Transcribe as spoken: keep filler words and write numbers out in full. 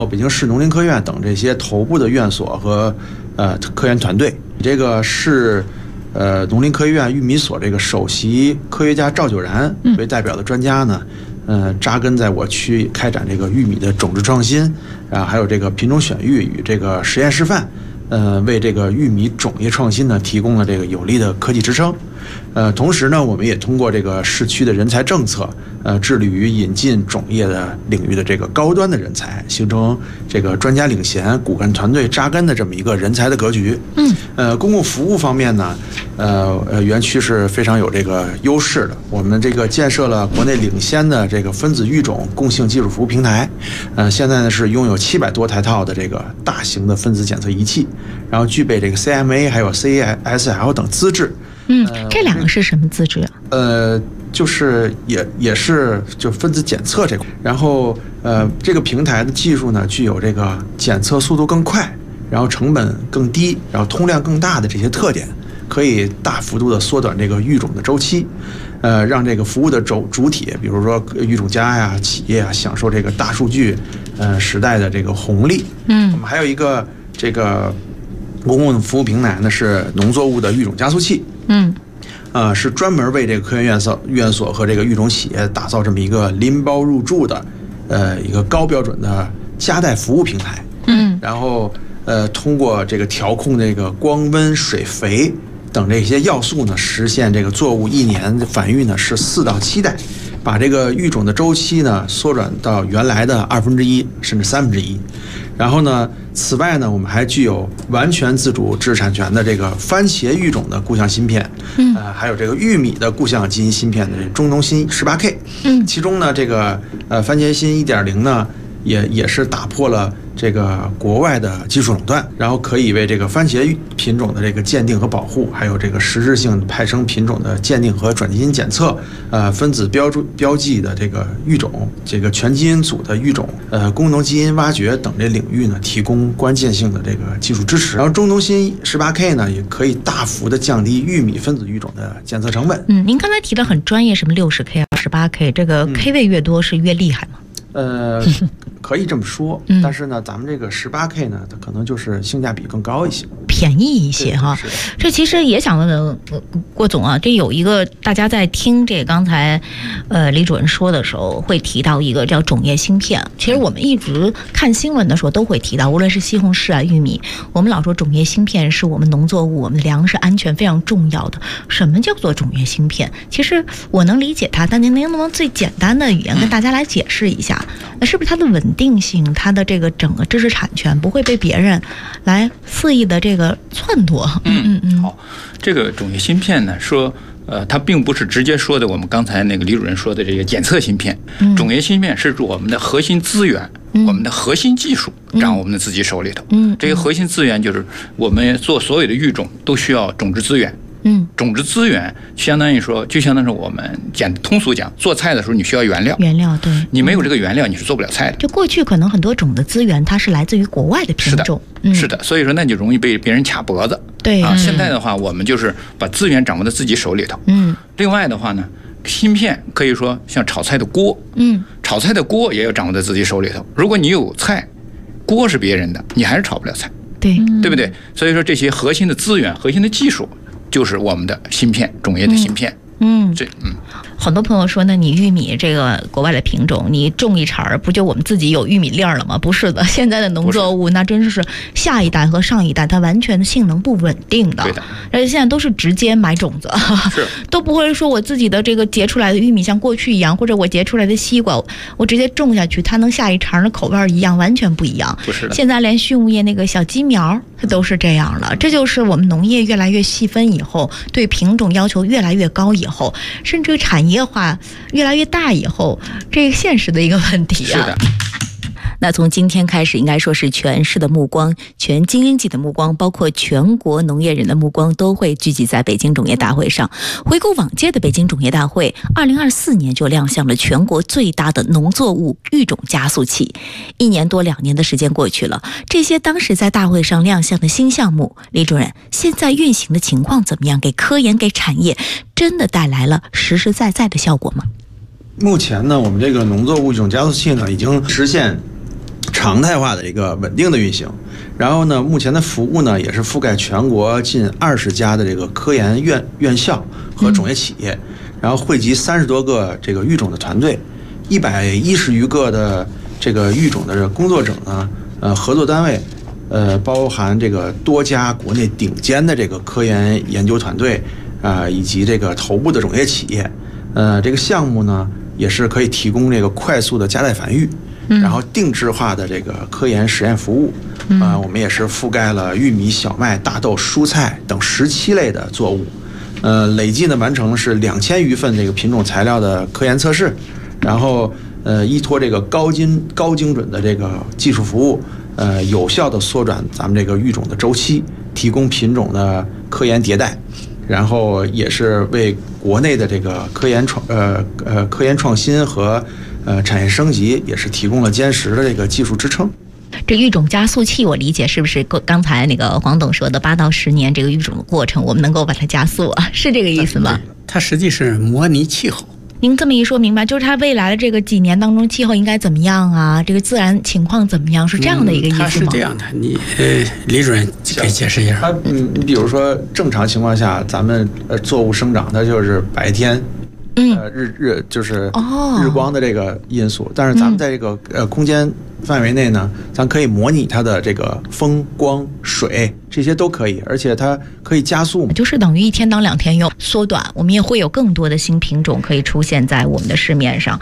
北京市农林科院等这些头部的院所和呃科研团队。这个是呃农林科院玉米所这个首席科学家赵九然为代表的专家呢，呃扎根在我区开展这个玉米的种质创新啊，还有这个品种选育与这个实验示范，呃为这个玉米种业创新呢提供了这个有力的科技支撑。呃，同时呢，我们也通过这个市区的人才政策，呃，致力于引进种业的领域的这个高端的人才，形成这个专家领衔、骨干团队扎根的这么一个人才的格局。嗯，呃，公共服务方面呢，呃呃，园区是非常有这个优势的。我们这个建设了国内领先的这个分子育种共性技术服务平台，呃，现在呢是拥有七百多台套的这个大型的分子检测仪器，然后具备这个 C M A 还有 C S L 等资质。 嗯，这两个是什么资质啊？ 呃，就是也也是就分子检测这块，然后呃，这个平台的技术呢，具有这个检测速度更快，然后成本更低，然后通量更大的这些特点，可以大幅度的缩短这个育种的周期，呃，让这个服务的主主体，比如说育种家呀、企业啊，享受这个大数据呃时代的这个红利。嗯，我们还有一个这个公共服务平台呢，是农作物的育种加速器。嗯，呃，是专门为这个科研院所、院所和这个育种企业打造这么一个拎包入驻的，呃，一个高标准的加代服务平台。嗯，然后呃，通过这个调控这个光温、水肥等这些要素呢，实现这个作物一年繁育呢是四到七代，把这个育种的周期呢缩短到原来的二分之一甚至三分之一。然后呢，此外呢，我们还具有完全自主知识产权的这个番茄育种的固相芯片，嗯，呃，还有这个玉米的固相基因芯片的这中农芯 十八 K， 嗯，其中呢，这个呃番茄芯 一点零 呢，也也是打破了这个国外的技术垄断，然后可以为这个番茄品种的这个鉴定和保护，还有这个实质性派生品种的鉴定和转基因检测，呃，分子标注标记的这个育种，这个全基因组的育种，呃，功能基因挖掘等这领域呢，提供关键性的这个技术支持。然后中农芯 十八 K 呢，也可以大幅的降低玉米分子育种的检测成本。 嗯，您刚才提的很专业，什么六十 K 啊、十八 K， 这个 K 位越多是越厉害吗？ 呃，可以这么说，但是呢，咱们这个 十八 K 呢，它可能就是性价比更高一些， 便宜一些哈。这其实也想问问郭总啊，这有一个大家在听这刚才呃李主任说的时候，会提到一个叫种业芯片。其实我们一直看新闻的时候都会提到，无论是西红柿啊、玉米，我们老说种业芯片是我们农作物、我们粮食安全非常重要的。什么叫做种业芯片？其实我能理解它，但您能不能最简单的语言跟大家来解释一下？那是不是它的稳定性，它的这个整个知识产权不会被别人来肆意的这个篡夺？ 嗯嗯嗯。好，这个种业芯片呢，说呃，它并不是直接说的我们刚才那个李主任说的这个检测芯片。嗯、种业芯片是指我们的核心资源、嗯、我们的核心技术掌握我们的自己手里头。嗯，这个核心资源就是我们做所有的育种都需要种质资源。嗯，种质资源相当于说，就相当于我们简通俗讲，做菜的时候你需要原料， 原料对， 你没有这个原料你是做不了菜的。 就过去可能很多种的资源它是来自于国外的品种， 是的，嗯、是的，所以说那就容易被别人卡脖子。 对啊，现在的话我们就是把资源掌握在自己手里头。嗯，另外的话呢，芯片可以说像炒菜的锅，嗯，炒菜的锅也要掌握在自己手里头。如果你有菜，锅是别人的，你还是炒不了菜， 对， 对不对？所以说这些核心的资源、核心的技术。就是我们的芯片，种业的芯片。嗯，这嗯， 很多朋友说呢，你玉米这个国外的品种，你种一茬儿，不就我们自己有玉米粒儿了吗？不是的，现在的农作物那真是下一代和上一代它完全的性能不稳定的， 对的， 而且现在都是直接买种子， 是都不会说我自己的这个结出来的玉米像过去一样，或者我结出来的西瓜，我直接种下去，它能下一茬的口味一样，完全不一样。 不是的， 现在连畜牧业那个小鸡苗它都是这样了，这就是我们农业越来越细分以后，对品种要求越来越高以后，甚至产业化越来越大以后，这个现实的一个问题啊。 是的。 那从今天开始，应该说是全市的目光、全京津冀的目光，包括全国农业人的目光，都会聚集在北京种业大会上。回顾往届的北京种业大会，二零二四年就亮相了全国最大的农作物育种加速器。一年多两年的时间过去了，这些当时在大会上亮相的新项目，李主任，现在运行的情况怎么样？给科研、给产业真的带来了实实在在的效果吗？ 目前呢，我们这个农作物育种加速器呢，已经实现常态化的一个稳定的运行。然后呢，目前的服务呢也是覆盖全国近二十家的这个科研院院校和种业企业，然后汇集三十多个这个育种的团队，一百一十余个的这个育种的这个工作者呢，呃，合作单位。呃，包含这个多家国内顶尖的这个科研研究团队啊、呃，以及这个头部的种业企业，呃，这个项目呢也是可以提供这个快速的夹带繁育，然后定制化的这个科研实验服务。啊、呃，我们也是覆盖了玉米、小麦、大豆、蔬菜等十七类的作物，呃，累计呢完成是两千余份这个品种材料的科研测试，然后呃，依托这个高精高精准的这个技术服务。呃，有效的缩短咱们这个育种的周期，提供品种的科研迭代，然后也是为国内的这个科研创呃呃科研创新和呃产业升级也是提供了坚实的这个技术支撑。 这育种加速器，我理解是不是刚才那个黄董说的八到十年这个育种的过程，我们能够把它加速啊？是这个意思吗？ 它实际是模拟气候。 您这么一说明白，就是它未来的这个几年当中气候应该怎么样啊？这个自然情况怎么样？是这样的一个意思吗？ 它是这样的，你呃，李主任可以解释一下。 它嗯，你比如说正常情况下，咱们呃作物生长它就是白天。 嗯， 呃，日日就是日光的这个因素，哦、但是咱们在这个呃空间范围内呢，咱可以模拟它的这个风、光、水这些都可以，而且它可以加速， 就是等于一天当两天用，缩短，我们也会有更多的新品种可以出现在我们的市面上。